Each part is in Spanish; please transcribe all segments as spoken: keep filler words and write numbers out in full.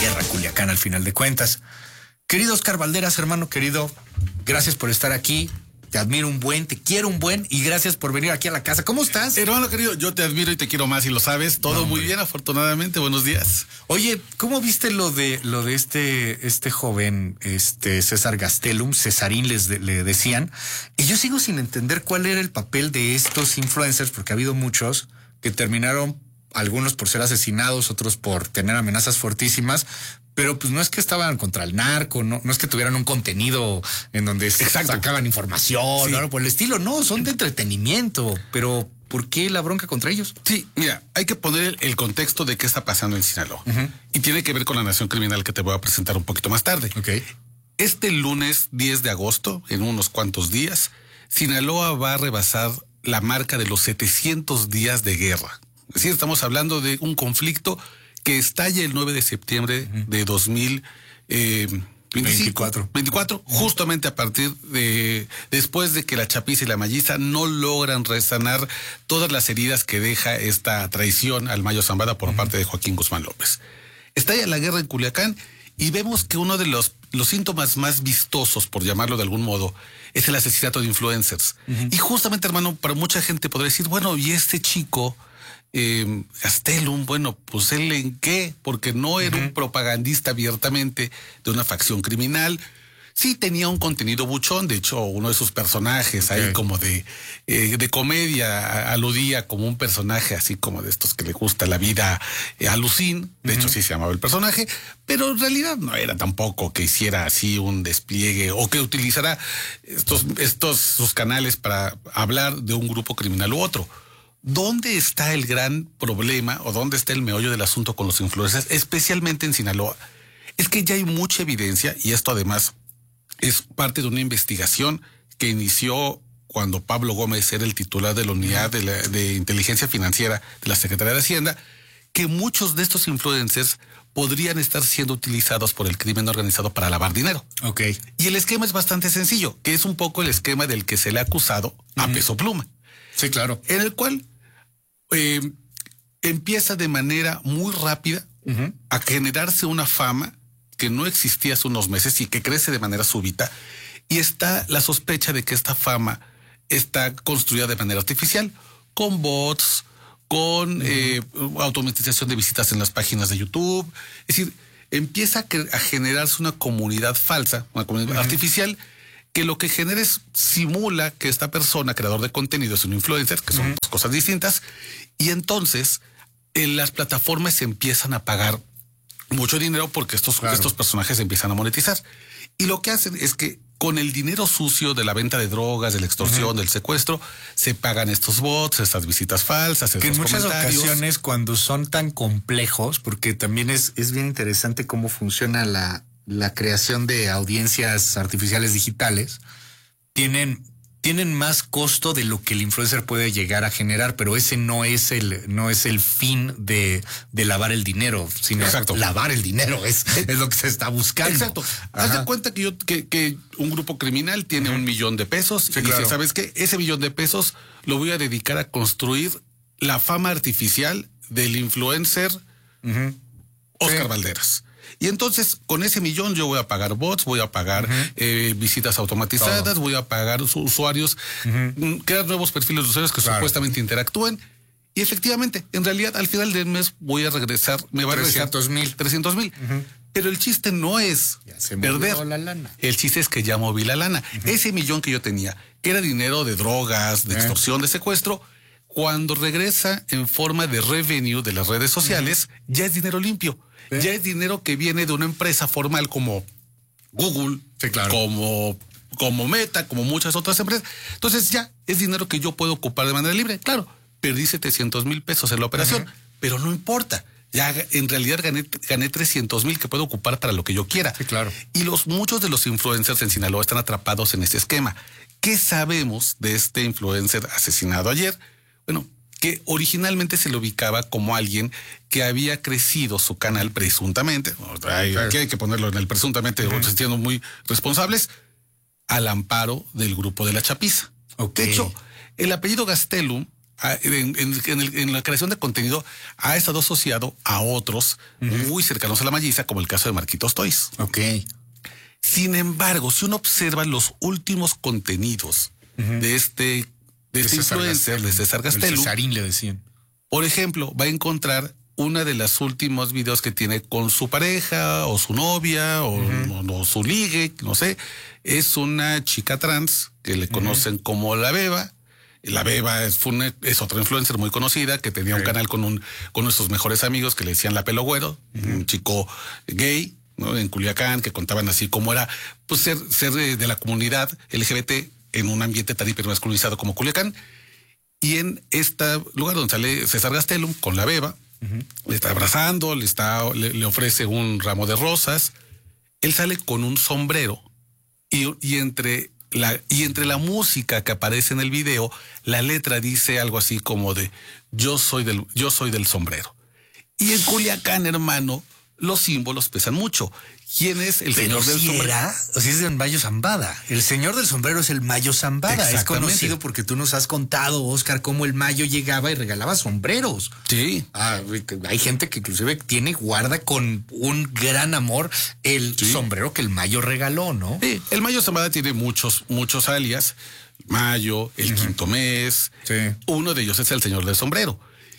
guerra Culiacán al final de cuentas. Querido Oscar Valderas, hermano querido, gracias por estar aquí. Te admiro un buen, te quiero un buen y gracias por venir aquí a la casa. ¿Cómo estás? Hermano querido, yo te admiro y te quiero más y lo sabes. Todo no, muy bien, afortunadamente. Buenos días. Oye, ¿cómo viste lo de lo de este este joven, este César Gastelum, Cesarín les de, le decían? Y yo sigo sin entender cuál era el papel de estos influencers, porque ha habido muchos que terminaron, algunos por ser asesinados, otros por tener amenazas fuertísimas. Pero pues no es que estaban contra el narco, no, no es que tuvieran un contenido en donde Exacto. sacaban información, sí. o algo por el estilo. No, son de entretenimiento. Pero ¿por qué la bronca contra ellos? Sí, mira, hay que poner el contexto de qué está pasando en Sinaloa. Uh-huh. Y tiene que ver con la nación criminal que te voy a presentar un poquito más tarde. Okay. Este lunes diez de agosto, en unos cuantos días, Sinaloa va a rebasar la marca de los setecientos días de guerra. Es decir, estamos hablando de un conflicto que estalla el nueve de septiembre uh-huh. de dos mil veinticuatro, veinticuatro uh-huh. justamente a partir de, después de que la Chapiza y la Malliza no logran resanar todas las heridas que deja esta traición al Mayo Zambada por uh-huh. parte de Joaquín Guzmán López. Estalla la guerra en Culiacán y vemos que uno de los, los síntomas más vistosos, por llamarlo de algún modo, es el asesinato de influencers. Uh-huh. Y justamente, hermano, para mucha gente podría decir, bueno, y este chico... Eh, Gastelum, bueno, pues él en qué, porque no era uh-huh. un propagandista abiertamente de una facción criminal. Sí tenía un contenido buchón, de hecho uno de sus personajes okay. ahí como de, eh, de comedia aludía como un personaje así como de estos que le gusta la vida eh, a Lucín, de uh-huh. hecho sí se llamaba el personaje, pero en realidad no era tampoco que hiciera así un despliegue o que utilizara estos, estos sus canales para hablar de un grupo criminal u otro. ¿Dónde está el gran problema o dónde está el meollo del asunto con los influencers, especialmente en Sinaloa? Es que ya hay mucha evidencia, y esto además es parte de una investigación que inició cuando Pablo Gómez era el titular de la unidad de, la, de inteligencia financiera de la Secretaría de Hacienda, que muchos de estos influencers podrían estar siendo utilizados por el crimen organizado para lavar dinero. Okay. Y el esquema es bastante sencillo, que es un poco el esquema del que se le ha acusado uh-huh. a Peso Pluma. Sí, claro. En el cual eh, empieza de manera muy rápida uh-huh. a generarse una fama que no existía hace unos meses y que crece de manera súbita. Y está la sospecha de que esta fama está construida de manera artificial, con bots, con uh-huh. eh, automatización de visitas en las páginas de YouTube. Es decir, empieza a, que, a generarse una comunidad falsa, una comunidad uh-huh. artificial, que lo que genera es, simula que esta persona, creador de contenido, es un influencer, que son uh-huh. dos cosas distintas, y entonces en las plataformas se empiezan a pagar mucho dinero porque estos, claro. estos personajes empiezan a monetizar. Y lo que hacen es que con el dinero sucio de la venta de drogas, de la extorsión, uh-huh. del secuestro, se pagan estos bots, estas visitas falsas, estos que en muchas comentarios. ocasiones cuando son tan complejos, porque también es, es bien interesante cómo funciona la, la creación de audiencias artificiales digitales, tienen... tienen más costo de lo que el influencer puede llegar a generar, pero ese no es el, no es el fin de, de lavar el dinero, sino Exacto. lavar el dinero es, es lo que se está buscando. Exacto. Ajá. Haz de cuenta que yo, que, que un grupo criminal tiene uh-huh. un millón de pesos sí, y claro. dice, ¿sabes qué? Ese millón de pesos lo voy a dedicar a construir la fama artificial del influencer uh-huh. Oscar sí. Valderas. Y entonces, con ese millón yo voy a pagar bots, voy a pagar uh-huh. eh, visitas automatizadas, Todo. voy a pagar usuarios, uh-huh. crear nuevos perfiles de usuarios que claro. supuestamente interactúen. Y efectivamente, en realidad, al final del mes voy a regresar, me va a regresar trescientos mil. Uh-huh. Pero el chiste no es perder. La lana. El chiste es que ya moví la lana. Uh-huh. Ese millón que yo tenía, que era dinero de drogas, de uh-huh. extorsión, de secuestro, cuando regresa en forma de revenue de las redes sociales, uh-huh. ya es dinero limpio. ¿Sí? Ya es dinero que viene de una empresa formal como Google, sí, claro. como, como Meta, como muchas otras empresas. Entonces ya es dinero que yo puedo ocupar de manera libre. Claro, perdí setecientos mil pesos en la operación, uh-huh. pero no importa. Ya en realidad gané, gané trescientos mil que puedo ocupar para lo que yo quiera. Sí, claro. Y los, muchos de los influencers en Sinaloa están atrapados en ese esquema. ¿Qué sabemos de este influencer asesinado ayer? Bueno, que originalmente se le ubicaba como alguien que había crecido su canal presuntamente, hay, aquí hay que ponerlo en el presuntamente, uh-huh. siendo muy responsables, al amparo del grupo de la Chapiza. Okay. De hecho, el apellido Gastelum a, en, en, en, el, en la creación de contenido ha estado asociado a otros uh-huh. muy cercanos a la Malliza, como el caso de Marquitos Toys. Ok. Sin embargo, si uno observa los últimos contenidos uh-huh. de este, de este influencer, de César Gastelum, Cesarín le decían. Por ejemplo, va a encontrar una de los últimos videos que tiene con su pareja o su novia o, uh-huh. o su ligue, no sé. Es una chica trans que le conocen uh-huh. como La Beba. La Beba es, una, es otra influencer muy conocida que tenía okay. un canal con un con nuestros mejores amigos que le decían La Pelo Güero, uh-huh. un chico gay, ¿no? En Culiacán, que contaban así cómo era pues ser, ser de la comunidad L G B T en un ambiente tan hipermasculinizado como Culiacán. Y en este lugar donde sale César Gastelum con La Beba, uh-huh. le está abrazando, le, está, le, le ofrece un ramo de rosas. Él sale con un sombrero y, y entre... La, y entre la música que aparece en el video, la letra dice algo así como de yo soy del, yo soy del sombrero. Y en Culiacán, hermano, los símbolos pesan mucho. ¿Quién es el Pero señor del si sombrero? Era, o sea, es del Mayo Zambada. El señor del sombrero es el Mayo Zambada. Es conocido porque tú nos has contado, Oscar, cómo el Mayo llegaba y regalaba sombreros. Sí. Ah, hay gente que inclusive tiene, guarda con un gran amor el sí. sombrero que el Mayo regaló, ¿no? Sí, el Mayo Zambada tiene muchos, muchos alias. Mayo, el uh-huh. quinto mes. Sí. Uno de ellos es el señor del sombrero.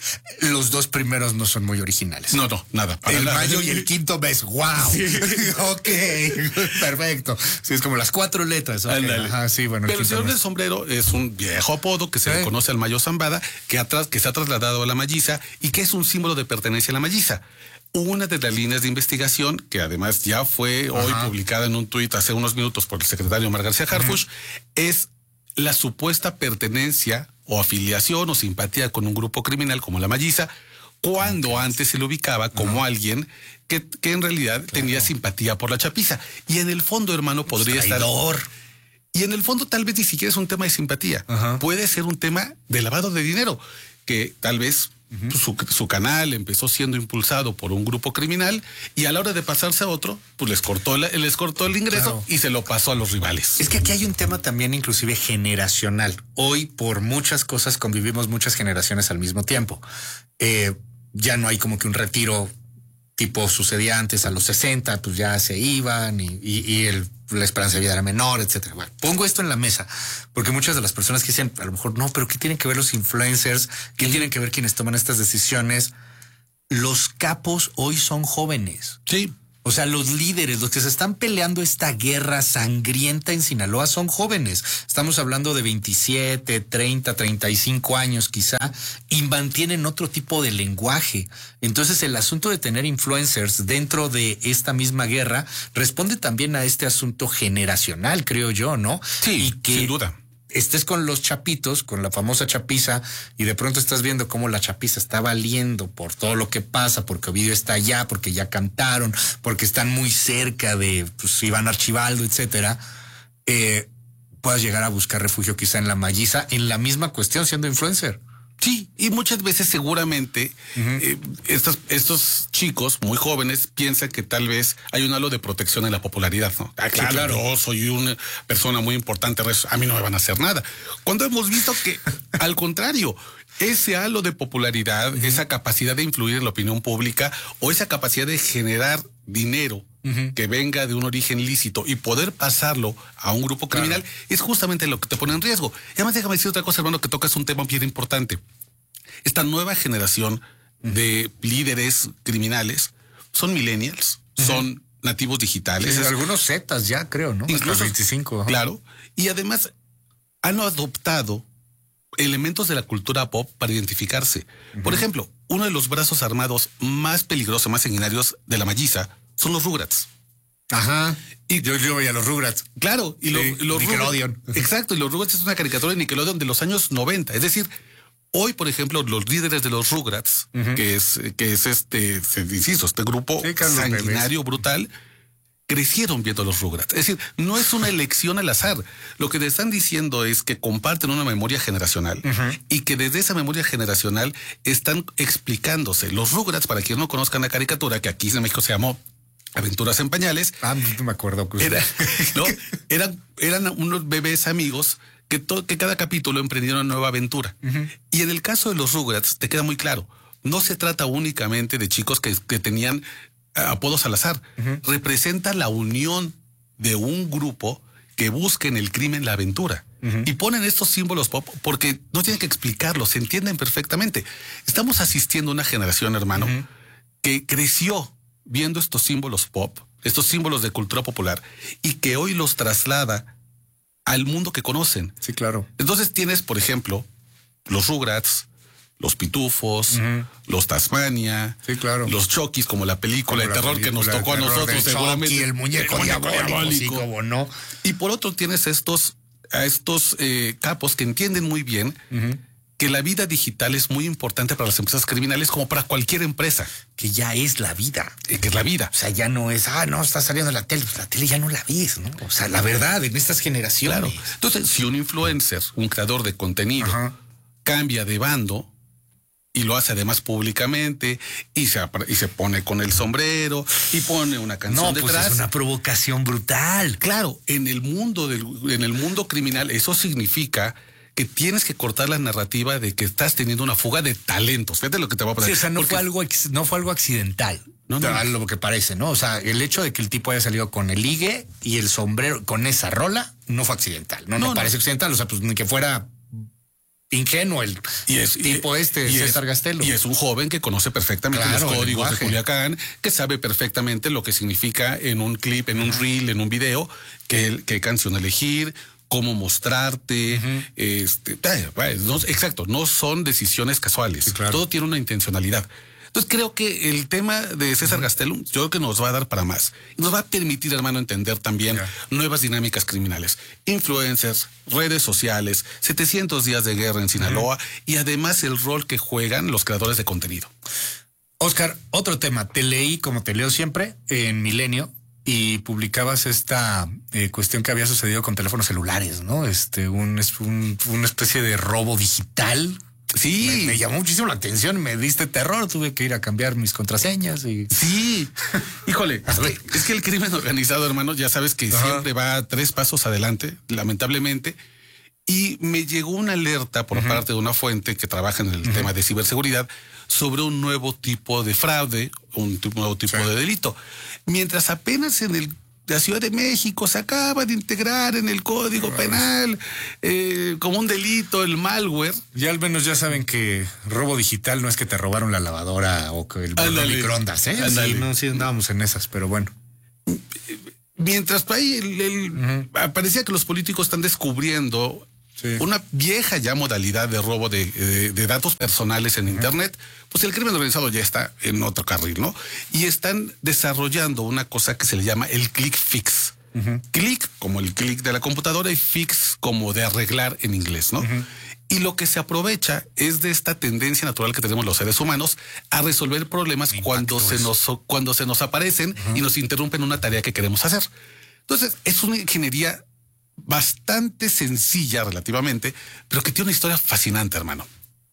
Los dos primeros no son muy originales. No, no, nada. El nada. Mayo y el quinto mes. ¡Wow! Sí. Ok, perfecto. Sí, es como las cuatro letras. Okay. Ajá, sí, bueno. Pero el, el señor mes. del sombrero es un viejo apodo que se sí. le conoce al Mayo Zambada, que, atrás, que se ha trasladado a la Malliza y que es un símbolo de pertenencia a la Malliza. Una de las líneas de investigación, que además ya fue Ajá. hoy publicada en un tuit hace unos minutos por el secretario Omar García Harfuch, uh-huh. es la supuesta pertenencia o afiliación o simpatía con un grupo criminal como la Malliza, cuando okay. antes se le ubicaba como uh-huh. alguien que, que en realidad claro. tenía simpatía por la chapiza. Y en el fondo, hermano, podría Traidor. estar... Y en el fondo tal vez ni siquiera es un tema de simpatía. Uh-huh. Puede ser un tema de lavado de dinero, que tal vez... Uh-huh. Su, su canal empezó siendo impulsado por un grupo criminal y a la hora de pasarse a otro, pues les cortó, la, les cortó el ingreso claro. y se lo pasó a los rivales. Es que aquí hay un tema también inclusive generacional. Hoy por muchas cosas convivimos muchas generaciones al mismo tiempo. Eh, ya no hay como que un retiro tipo sucedía antes a los sesenta, pues ya se iban y, y, y el, la esperanza de vida era menor, etcétera. Bueno, pongo esto en la mesa porque muchas de las personas que dicen, a lo mejor no, pero ¿qué tienen que ver los influencers? ¿Qué tienen que ver quienes toman estas decisiones? Los capos hoy son jóvenes. Sí. O sea, los líderes, los que se están peleando esta guerra sangrienta en Sinaloa son jóvenes. Estamos hablando de veintisiete, treinta, treinta y cinco años quizá, y mantienen otro tipo de lenguaje. Entonces el asunto de tener influencers dentro de esta misma guerra responde también a este asunto generacional, creo yo, ¿no? Sí, y que sin duda. Estés con los chapitos, con la famosa chapiza, y de pronto estás viendo cómo la chapiza está valiendo por todo lo que pasa, porque Ovidio está allá, porque ya cantaron, porque están muy cerca de pues, Iván Archibaldo, etcétera, eh, puedas llegar a buscar refugio quizá en la Malliza, en la misma cuestión, siendo influencer. Sí, y muchas veces seguramente uh-huh. eh, estos, estos chicos muy jóvenes piensan que tal vez hay un halo de protección en la popularidad, ¿no? Ah, claro, claro, yo soy una persona muy importante, a mí no me van a hacer nada. Cuando hemos visto que, al contrario, ese halo de popularidad, uh-huh. esa capacidad de influir en la opinión pública o esa capacidad de generar dinero uh-huh. que venga de un origen lícito y poder pasarlo a un grupo criminal, claro. es justamente lo que te pone en riesgo. Y además déjame decir otra cosa, hermano, que tocas un tema bien importante. Esta nueva generación uh-huh. de líderes criminales son millennials, uh-huh. son nativos digitales. Sí, algunos zetas ya, creo, ¿no? Incluso hasta veinticinco. Ajá. Claro. Y además han adoptado elementos de la cultura pop para identificarse. Uh-huh. Por ejemplo, uno de los brazos armados más peligrosos, más sanguinarios de la Malliza son los Rugrats. Ajá. Y yo, yo veía los Rugrats. Claro. Y sí, lo, los Nickelodeon. Rugrats, exacto. Y los Rugrats es una caricatura de Nickelodeon de los años noventa. Es decir, hoy, por ejemplo, los líderes de los Rugrats, uh-huh. que es que es este, insisto, este grupo sí, sanguinario, bebés. brutal, crecieron viendo los Rugrats. Es decir, no es una elección al azar. Lo que te están diciendo es que comparten una memoria generacional uh-huh. y que desde esa memoria generacional están explicándose. Los Rugrats, para quienes no conozcan la caricatura, que aquí en México se llamó Aventuras en Pañales. Ah, no me acuerdo. Era, ¿no? eran, eran unos bebés amigos que, to, que cada capítulo emprendía una nueva aventura. Uh-huh. Y en el caso de los Rugrats, te queda muy claro, no se trata únicamente de chicos que, que tenían apodos al azar. Uh-huh. Representa la unión de un grupo que busca en el crimen la aventura. Uh-huh. Y ponen estos símbolos pop porque no tienen que explicarlos, se entienden perfectamente. Estamos asistiendo a una generación, hermano, uh-huh. que creció viendo estos símbolos pop, estos símbolos de cultura popular, y que hoy los traslada al mundo que conocen. Sí, claro. Entonces tienes, por ejemplo, los Rugrats, los Pitufos, uh-huh. los Tasmania, sí, claro. los Chokis, como la película como de terror película que nos tocó a nosotros, seguramente. Y el muñeco, el muñeco diabólico, diabólico. Sí, como no. Y por otro tienes estos, a estos eh, capos que entienden muy bien uh-huh. que la vida digital es muy importante para las empresas criminales como para cualquier empresa. Que ya es la vida. Eh, que es la vida. O sea, ya no es, ah, no, está saliendo en la tele. Pues la tele ya no la ves, ¿no? O sea, la verdad, en estas generaciones. Claro. Entonces, si un influencer, un creador de contenido, uh-huh. cambia de bando y lo hace además públicamente y se, y se pone con el sombrero y pone una canción no, detrás. Pues es una provocación brutal. Claro, en el mundo del, en el mundo criminal eso significa que tienes que cortar la narrativa de que estás teniendo una fuga de talentos. Fíjate lo que te voy a poner. Sí, o sea, no Porque... fue algo no fue algo accidental. No, no, no. Lo que parece, ¿no? O sea, el hecho de que el tipo haya salido con el ligue y el sombrero con esa rola no fue accidental. No, no, no parece no. accidental. O sea, pues ni que fuera ingenuo el y es, tipo y, este, y César es, Gastelum. Y es un joven que conoce perfectamente claro, los códigos de Culiacán, que sabe perfectamente lo que significa en un clip, en un reel, en un video, qué, qué canción elegir, cómo mostrarte. Uh-huh. este, no, exacto, no son decisiones casuales. Sí, claro. Todo tiene una intencionalidad. Entonces creo que el tema de César uh-huh. Gastelum, yo creo que nos va a dar para más. Y nos va a permitir, hermano, entender también yeah. nuevas dinámicas criminales. Influencers, redes sociales, setecientos días de guerra en Sinaloa uh-huh. y además el rol que juegan los creadores de contenido. Oscar, otro tema. Te leí, como te leo siempre, en Milenio, y publicabas esta eh, cuestión que había sucedido con teléfonos celulares, ¿no? Este, un, un, una especie de robo digital. Sí. Me, me llamó muchísimo la atención, me diste terror, tuve que ir a cambiar mis contraseñas y... Sí. Híjole, es que, es que el crimen organizado, hermano, ya sabes que Ajá. siempre va tres pasos adelante, lamentablemente. Y me llegó una alerta por uh-huh. parte de una fuente que trabaja en el uh-huh. tema de ciberseguridad sobre un nuevo tipo de fraude, un nuevo tipo sí. de delito. Mientras apenas en el, la Ciudad de México se acaba de integrar en el Código uh-huh. Penal eh, como un delito el malware. Ya al menos ya saben que robo digital no es que te robaron la lavadora o que el microondas, ¿eh? Sí, no, sí andábamos en esas, pero bueno. Mientras ahí el, el, uh-huh. parecía que los políticos están descubriendo sí. una vieja ya modalidad de robo de, de, de datos personales en uh-huh. Internet, pues el crimen organizado ya está en otro carril, ¿no? Y están desarrollando una cosa que se le llama el click fix. Uh-huh. Click como el click de la computadora y fix como de arreglar en inglés, ¿no? Uh-huh. Y lo que se aprovecha es de esta tendencia natural que tenemos los seres humanos a resolver problemas cuando se, nos, cuando se nos aparecen uh-huh. y nos interrumpen una tarea que queremos hacer. Entonces, es una ingeniería bastante sencilla relativamente, pero que tiene una historia fascinante, hermano.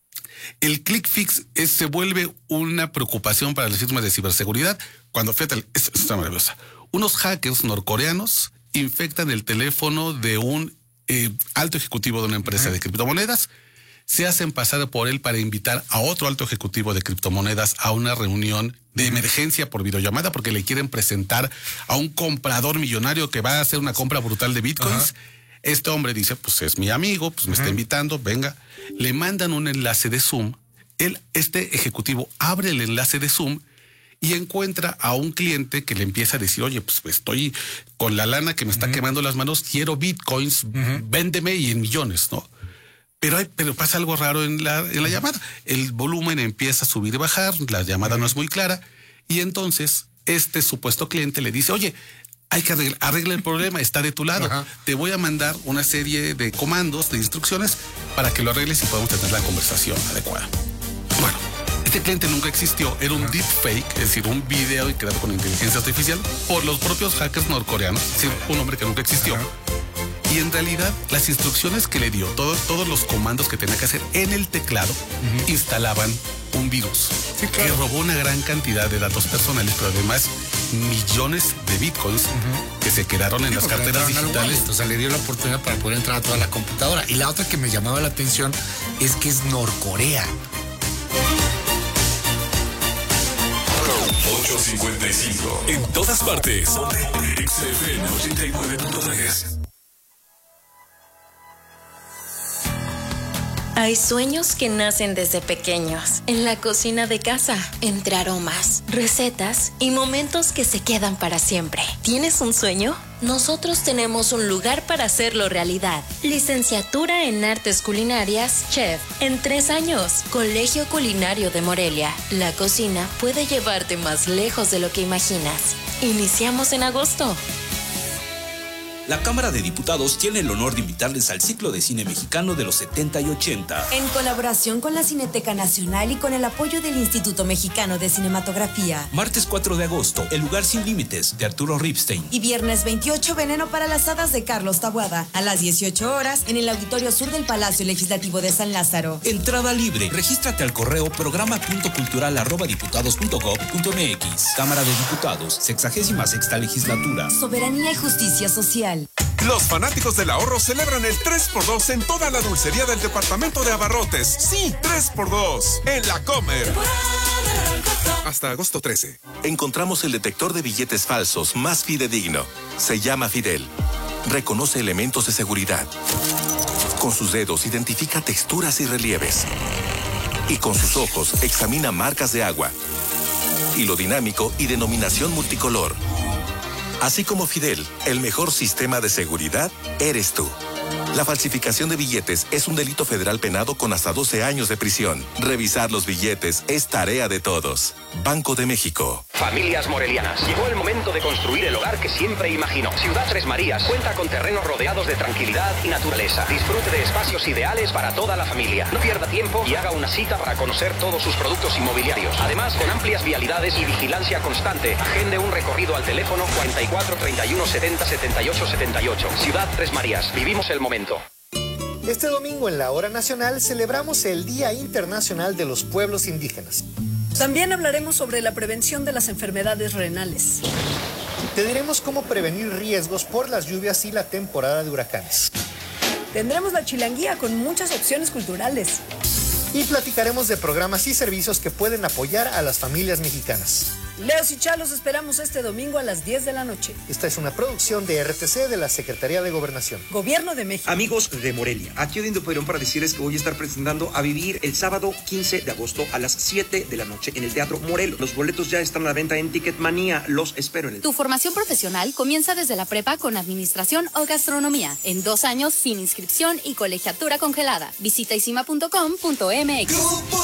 El click fix es, se vuelve una preocupación para las firmas de ciberseguridad cuando, fíjate, es, es maravillosa. Unos hackers norcoreanos infectan el teléfono de un eh, alto ejecutivo de una empresa uh-huh. de criptomonedas, se hacen pasar por él para invitar a otro alto ejecutivo de criptomonedas a una reunión de emergencia por videollamada porque le quieren presentar a un comprador millonario que va a hacer una compra brutal de bitcoins. Uh-huh. Este hombre dice, pues es mi amigo, pues me uh-huh. está invitando, venga. Le mandan un enlace de Zoom. Él, este ejecutivo abre el enlace de Zoom y encuentra a un cliente que le empieza a decir, oye, pues estoy con la lana que me está uh-huh. quemando las manos, quiero bitcoins, uh-huh. véndeme y en millones, ¿no? Pero, hay, pero pasa algo raro en la, en la llamada. El volumen empieza a subir y bajar, la llamada uh-huh. no es muy clara, y entonces este supuesto cliente le dice, oye, hay que arreglar, arregla el problema, está de tu lado. Uh-huh. Te voy a mandar una serie de comandos, de instrucciones, para que lo arregles y podamos tener la conversación adecuada. Bueno, este cliente nunca existió, era un uh-huh. deepfake, es decir, un video creado con inteligencia artificial por los propios hackers norcoreanos, es decir, un hombre que nunca existió. Uh-huh. Y en realidad, las instrucciones que le dio, todo, todos los comandos que tenía que hacer en el teclado, uh-huh. instalaban un virus sí, claro. que robó una gran cantidad de datos personales, pero además millones de bitcoins uh-huh. que se quedaron en sí, las carteras digitales. O sea, le dio la oportunidad para poder entrar a toda la computadora. Y la otra que me llamaba la atención es que es Norcorea. ocho cincuenta y cinco. En todas partes. X F M ochenta y nueve punto tres. Hay sueños que nacen desde pequeños, en la cocina de casa, entre aromas, recetas y momentos que se quedan para siempre. ¿Tienes un sueño? Nosotros tenemos un lugar para hacerlo realidad. Licenciatura en Artes Culinarias, Chef, en tres años. Colegio Culinario de Morelia. La cocina puede llevarte más lejos de lo que imaginas. Iniciamos en agosto. La Cámara de Diputados tiene el honor de invitarles al ciclo de cine mexicano de los setenta y ochenta. En colaboración con la Cineteca Nacional y con el apoyo del Instituto Mexicano de Cinematografía. Martes cuatro de agosto, El lugar sin límites, de Arturo Ripstein. Y viernes veintiocho, Veneno para las hadas, de Carlos Taboada. A las dieciocho horas, en el Auditorio Sur del Palacio Legislativo de San Lázaro. Entrada libre. Regístrate al correo programa punto cultural arroba diputados punto gob punto mx. Cámara de Diputados, sexagésima sexta legislatura. Soberanía y justicia social. Los fanáticos del ahorro celebran el tres por dos en toda la dulcería del departamento de abarrotes. Sí, tres por dos en La Comer. Hasta agosto trece. Encontramos el detector de billetes falsos más fidedigno. Se llama Fidel. Reconoce elementos de seguridad. Con sus dedos identifica texturas y relieves. Y con sus ojos examina marcas de agua. Hilo dinámico y denominación multicolor. Así como Fidel, el mejor sistema de seguridad eres tú. La falsificación de billetes es un delito federal penado con hasta doce años de prisión. Revisar los billetes es tarea de todos. Banco de México. Familias morelianas, llegó el momento de construir el hogar que siempre imaginó. Ciudad Tres Marías cuenta con terrenos rodeados de tranquilidad y naturaleza. Disfrute de espacios ideales para toda la familia. No pierda tiempo y haga una cita para conocer todos sus productos inmobiliarios. Además, con amplias vialidades y vigilancia constante, agende un recorrido al teléfono cuarenta y cuatro, treinta y uno, setenta, setenta y ocho, setenta y ocho. Ciudad Tres Marías, vivimos el momento. Este domingo en la Hora Nacional celebramos el Día Internacional de los Pueblos Indígenas. También hablaremos sobre la prevención de las enfermedades renales. Te diremos cómo prevenir riesgos por las lluvias y la temporada de huracanes. Tendremos la chilanguía con muchas opciones culturales. Y platicaremos de programas y servicios que pueden apoyar a las familias mexicanas. Leos y Chalos esperamos este domingo a las diez de la noche. Esta es una producción de R T C de la Secretaría de Gobernación. Gobierno de México. Amigos de Morelia, aquí Odindo Perón para decirles que voy a estar presentando A Vivir el sábado quince de agosto a las siete de la noche en el Teatro Morelos. Los boletos ya están a la venta en Ticketmanía. Los espero en el... Tu formación profesional comienza desde la prepa con administración o gastronomía. En dos años sin inscripción y colegiatura congelada. Visita isima punto com punto m x.